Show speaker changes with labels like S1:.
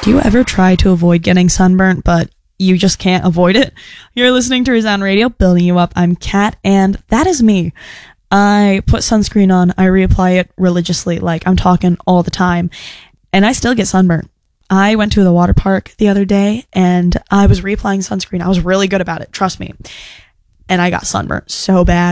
S1: Do you ever try to avoid getting sunburnt, but you just can't avoid it? You're listening to Resound Radio, building you up. I'm Kat, and that is me. I put sunscreen on, I reapply it religiously, like I'm talking all the time, and I still get sunburnt. I went to the water park the other day, and I was reapplying sunscreen. I was really good about it, trust me. And I got sunburnt so bad.